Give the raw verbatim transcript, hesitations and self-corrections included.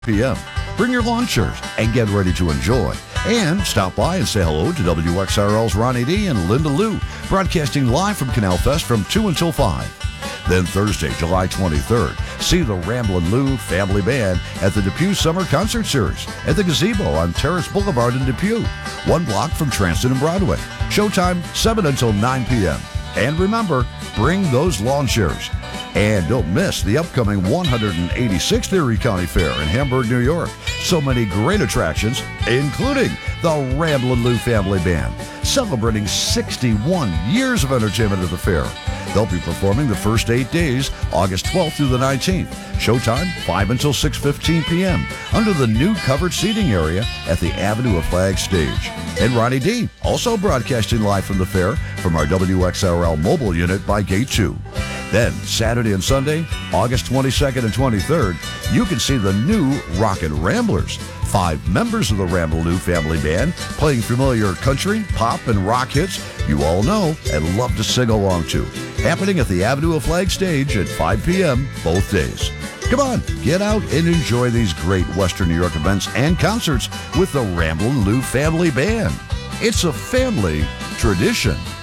p m. Bring your lawn chairs and get ready to enjoy. And stop by and say hello to W X R L's Ronnie D and Linda Lou, broadcasting live from Canal Fest from two until five. Then Thursday, July twenty-third, see the Ramblin' Lou Family Band at the Depew Summer Concert Series at the Gazebo on Terrace Boulevard in Depew, one block from Transton and Broadway. Showtime, seven until nine p m. And remember, bring those lawn chairs. And don't miss the upcoming one hundred eighty-sixth Erie County Fair in Hamburg, New York. So many great attractions, including the Ramblin' Lou Family Band, celebrating sixty-one years of entertainment at the fair. They'll be performing the first eight days, August twelfth through the nineteenth. Showtime, five until six fifteen p m under the new covered seating area at the Avenue of Flags stage. And Ronnie D, also broadcasting live from the fair from our W X R L mobile unit by Gate two. Then, Saturday and Sunday, August twenty-second and twenty-third, you can see the new Rockin' Ramblers, five members of the Ramblin' Lou Family Band playing familiar country, pop, and rock hits you all know and love to sing along to. Happening at the Avenue of Flag stage at five p m both days. Come on, get out and enjoy these great Western New York events and concerts with the Ramblin' Lou Family Band. It's a family tradition.